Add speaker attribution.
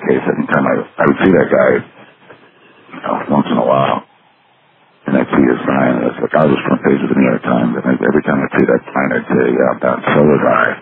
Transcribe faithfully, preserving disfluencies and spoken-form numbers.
Speaker 1: case, every time I, I would see that guy, you know, once in a while, and I'd see his sign, and it's like, I was front page of the New York Times, and every time I'd see that sign, I'd say, yeah, that solar guy.